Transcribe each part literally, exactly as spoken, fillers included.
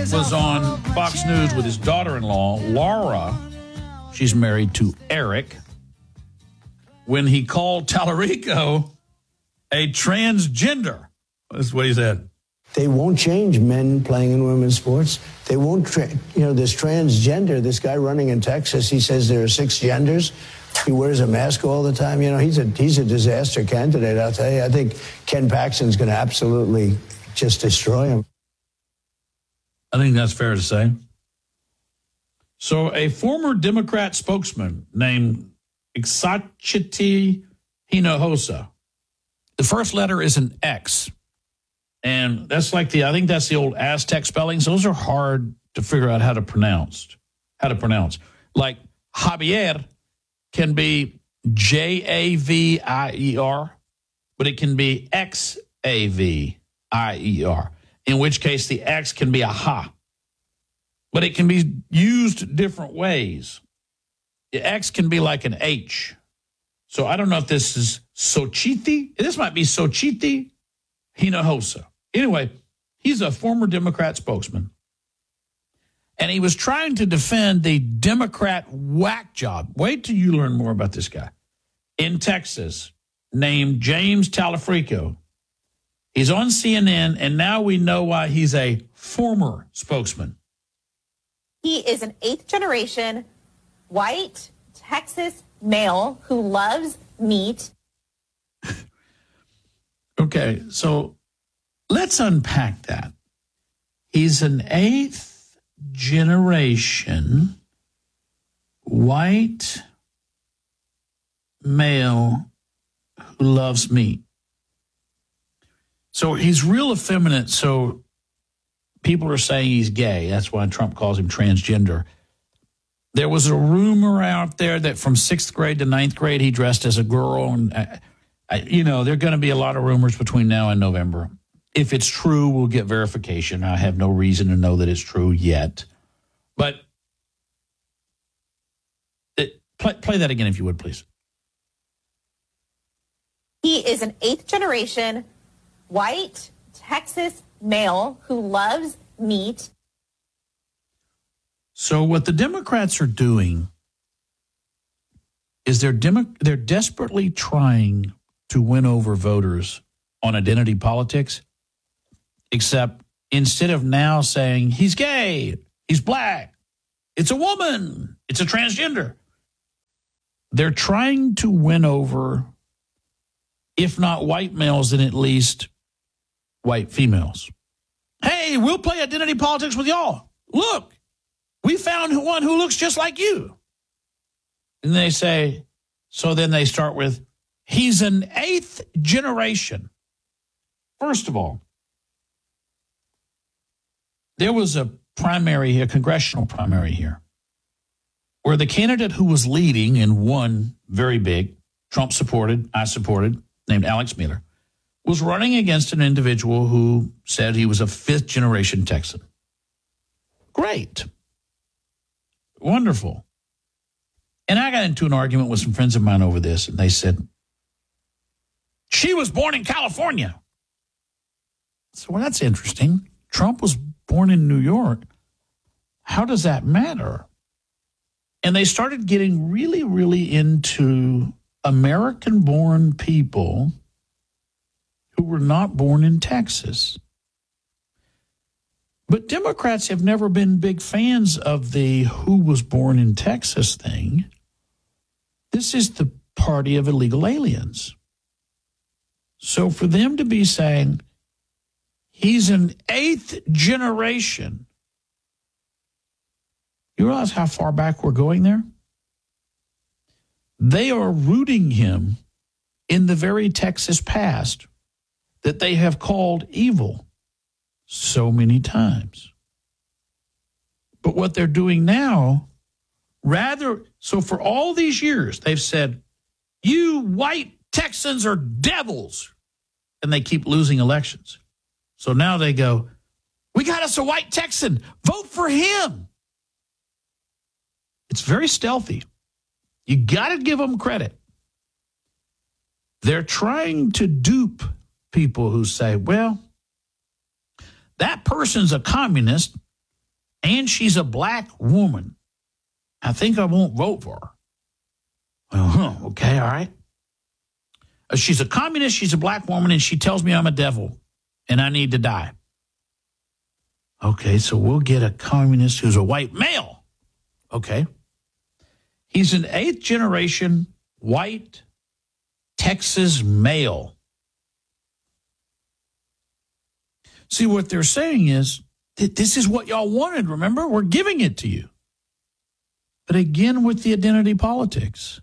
was on Fox News with his daughter-in-law, Laura. She's married to Eric. When he called Tallarico a transgender, that's what he said. They won't change men playing in women's sports. They won't, tra- you know, this transgender, this guy running in Texas, he says there are six genders. He wears a mask all the time. You know, he's a he's a disaster candidate, I'll tell you. I think Ken Paxton's going to absolutely just destroy him. I think that's fair to say. So a former Democrat spokesman named Exachiti Hinojosa, the first letter is an X. And that's like the, I think that's the old Aztec spellings. Those are hard to figure out how to pronounce. How to pronounce. Like Javier can be J A V I E R, but it can be X A V I E R, in which case the X can be a ha. But it can be used different ways. The X can be like an H. So I don't know if this is Xochitl. This might be Xochitl Hinojosa. Anyway, he's a former Democrat spokesman. And he was trying to defend the Democrat whack job. Wait till you learn more about this guy. In Texas, named James Tallarico. He's on C N N, and now we know why he's a former spokesman. He is an eighth generation white Texas male who loves meat. Okay, so let's unpack that. He's an eighth generation white male who loves meat. So he's real effeminate, so people are saying he's gay. That's why Trump calls him transgender. There was a rumor out there that from sixth grade to ninth grade, he dressed as a girl. And, I, I, you know, there are going to be a lot of rumors between now and November. If it's true, we'll get verification. I have no reason to know that it's true yet. But it, play, play that again, if you would, please. He is an eighth generation white Texas male who loves meat. So what the Democrats are doing is they're demo- they're desperately trying to win over voters on identity politics, except instead of now saying he's gay, he's black, it's a woman, it's a transgender, they're trying to win over, if not white males, then at least white females. Hey, we'll play identity politics with y'all. Look, we found one who looks just like you. And they say, so then they start with, he's an eighth generation. First of all, there was a primary, a congressional primary here, where the candidate who was leading and won very big, Trump supported, I supported, named Alex Miller, was running against an individual who said he was a fifth-generation Texan. Great. Wonderful. And I got into an argument with some friends of mine over this, and they said, she was born in California. So, well, that's interesting. Trump was born in New York. How does that matter? And they started getting really, really into American-born people who were not born in Texas. But Democrats have never been big fans of the who was born in Texas thing. This is the party of illegal aliens. So for them to be saying he's an eighth generation, you realize how far back we're going there? They are rooting him in the very Texas past that they have called evil so many times. But what they're doing now, rather, so for all these years, they've said, you white Texans are devils, and they keep losing elections. So now they go, we got us a white Texan, vote for him. It's very stealthy. You got to give them credit. They're trying to dupe people who say, well, that person's a communist, and she's a black woman. I think I won't vote for her. Uh-huh. Okay, all right. Uh, she's a communist, she's a black woman, and she tells me I'm a devil and I need to die. Okay, so we'll get a communist who's a white male. Okay. He's an eighth generation white Texas male. See, what they're saying is that this is what y'all wanted, remember? We're giving it to you. But again, with the identity politics,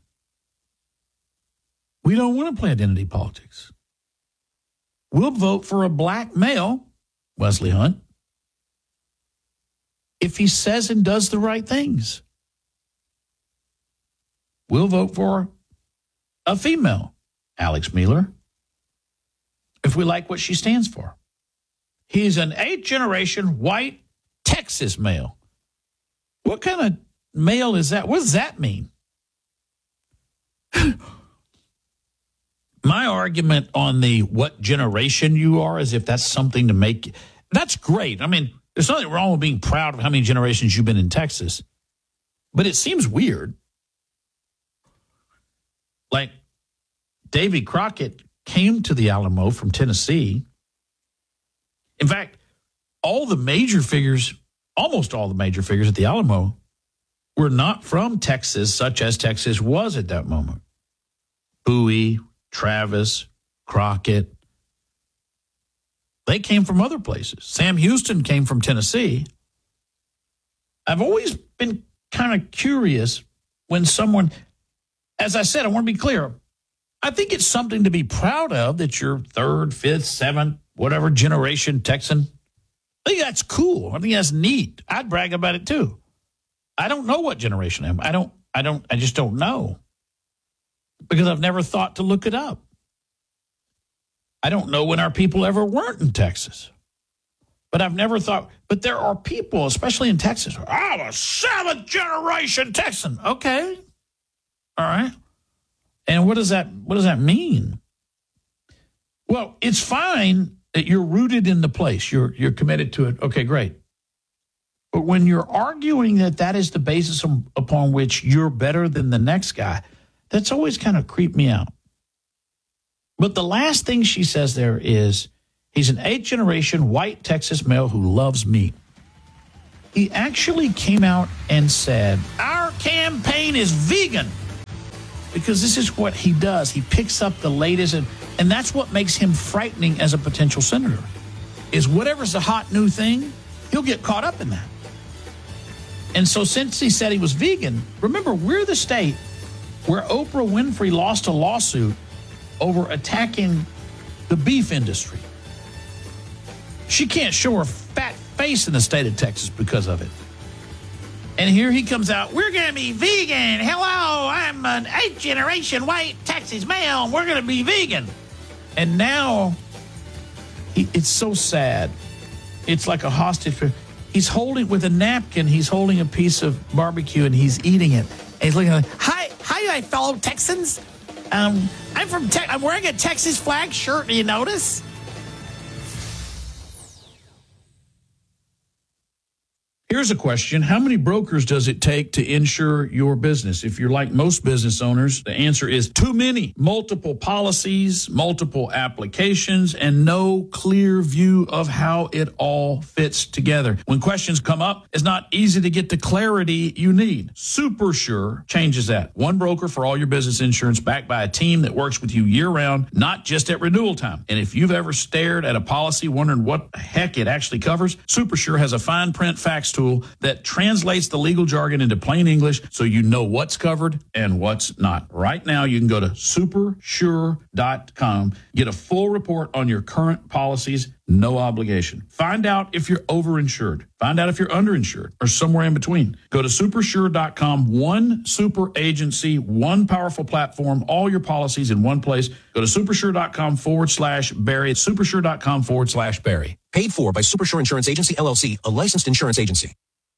we don't want to play identity politics. We'll vote for a black male, Wesley Hunt, if he says and does the right things. We'll vote for a female, Alex Mueller, if we like what she stands for. He's an eighth generation white Texas male. What kind of male is that? What does that mean? My argument on the what generation you are is if that's something to make, that's great. I mean, there's nothing wrong with being proud of how many generations you've been in Texas. But it seems weird. Like, Davy Crockett came to the Alamo from Tennessee. In fact, all the major figures, almost all the major figures at the Alamo were not from Texas, such as Texas was at that moment. Bowie, Travis, Crockett. They came from other places. Sam Houston came from Tennessee. I've always been kind of curious when someone, as I said, I want to be clear. I think it's something to be proud of that you're third, fifth, seventh, whatever generation Texan. I think that's cool. I think that's neat. I'd brag about it too. I don't know what generation I am. I don't, I don't, I just don't know. Because I've never thought to look it up. I don't know when our people ever weren't in Texas. But I've never thought, but there are people, especially in Texas, I'm a seventh generation Texan. Okay. All right. And what does that, what does that mean? Well, it's fine that you're rooted in the place. You're, you're committed to it. Okay, great. But when you're arguing that that is the basis upon which you're better than the next guy, that's always kind of creeped me out. But the last thing she says there is, he's an eighth generation white Texas male who loves meat. He actually came out and said, our campaign is vegan. Because this is what he does. He picks up the latest, and, and that's what makes him frightening as a potential senator, is whatever's the hot new thing, he'll get caught up in that. And so since he said he was vegan, remember, we're the state where Oprah Winfrey lost a lawsuit over attacking the beef industry. She can't show her fat face in the state of Texas because of it. And here he comes out, we're going to be vegan. Hello, I'm an eighth generation white Texas male. We're going to be vegan. And now he, it's so sad. It's like a hostage. He's holding with a napkin. He's holding a piece of barbecue and he's eating it. And he's looking like, hi, hi, my fellow Texans. Um, I'm from Texas. I'm wearing a Texas flag shirt. Do you notice? Here's a question. How many brokers does it take to insure your business? If you're like most business owners, the answer is too many. Multiple policies, multiple applications, and no clear view of how it all fits together. When questions come up, it's not easy to get the clarity you need. SuperSure changes that. One broker for all your business insurance, backed by a team that works with you year-round, not just at renewal time. And if you've ever stared at a policy wondering what the heck it actually covers, SuperSure has a fine print fax tool that translates the legal jargon into plain English so you know what's covered and what's not. Right now, you can go to super sure dot com, get a full report on your current policies, no obligation. Find out if you're overinsured. Find out if you're underinsured or somewhere in between. Go to super sure dot com, one super agency, one powerful platform, all your policies in one place. Go to supersure dot com forward slash Barry. It's supersure dot com forward slash Barry. Paid for by SuperSure Insurance Agency, L L C, a licensed insurance agency.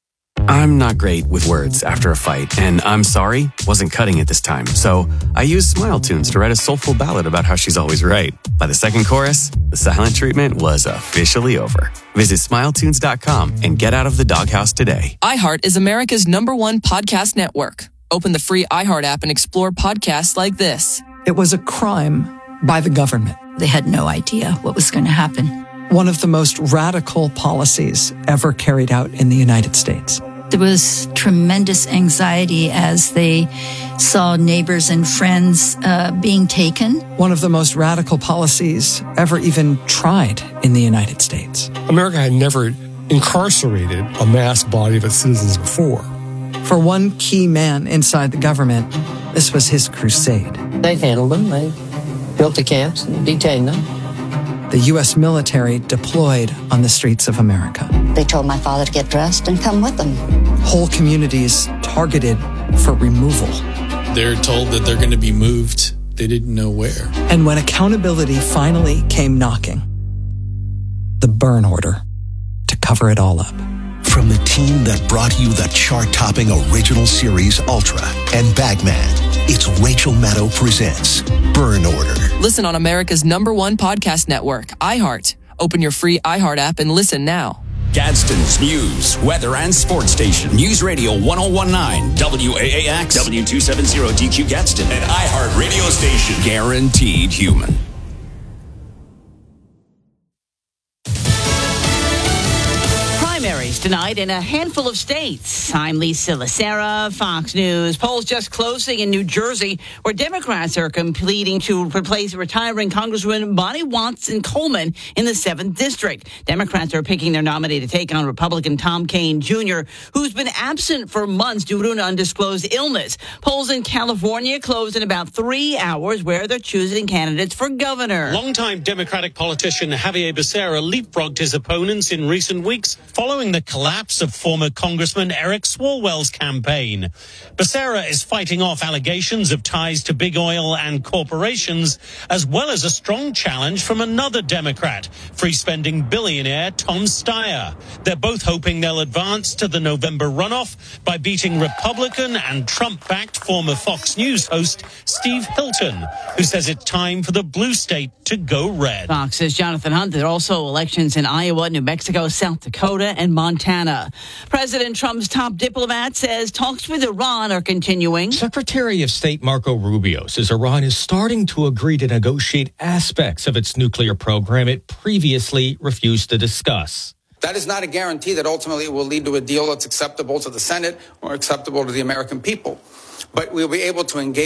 I'm not great with words after a fight, and I'm sorry wasn't cutting it this time. So I used Smile Tunes to write a soulful ballad about how she's always right. By the second chorus, the silent treatment was officially over. Visit smile tunes dot com and get out of the doghouse today. iHeart is America's number one podcast network. Open the free iHeart app and explore podcasts like this. It was a crime by the government. They had no idea what was going to happen. One of the most radical policies ever carried out in the United States. There was tremendous anxiety as they saw neighbors and friends uh, being taken. One of the most radical policies ever even tried in the United States. America had never incarcerated a mass body of its citizens before. For one key man inside the government, this was his crusade. They handled them. They built the camps and detained them. The U S military deployed on the streets of America. They told my father to get dressed and come with them. Whole communities targeted for removal. They're told that they're going to be moved. They didn't know where. And when accountability finally came knocking, the burn order to cover it all up. From the team that brought you the chart-topping original series Ultra and Bagman, it's Rachel Maddow presents Burn Order. Listen on America's number one podcast network, iHeart. Open your free iHeart app and listen now. Gadsden's news, weather, and sports station. News Radio one oh one point nine, W A A X, W two seventy D Q Gadsden, and iHeart radio station. Guaranteed human. Primaries tonight in a handful of states. I'm Lisa Lacera, Fox News. Polls just closing in New Jersey, where Democrats are completing to replace retiring Congresswoman Bonnie Watson Coleman in the seventh District. Democrats are picking their nominee to take on Republican Tom Kean Junior, who's been absent for months due to an undisclosed illness. Polls in California close in about three hours, where they're choosing candidates for governor. Longtime Democratic politician Javier Becerra leapfrogged his opponents in recent weeks following the collapse of former Congressman Eric Swalwell's campaign. Becerra is fighting off allegations of ties to big oil and corporations, as well as a strong challenge from another Democrat, free-spending billionaire Tom Steyer. They're both hoping they'll advance to the November runoff by beating Republican and Trump-backed former Fox News host Steve Hilton, who says it's time for the blue state to go red. Fox's Jonathan Hunt. There are also elections in Iowa, New Mexico, South Dakota, and Montana. President Trump's top diplomat says talks with Iran are continuing. Secretary of State Marco Rubio says Iran is starting to agree to negotiate aspects of its nuclear program it previously refused to discuss. That is not a guarantee that ultimately it will lead to a deal that's acceptable to the Senate or acceptable to the American people. But we'll be able to engage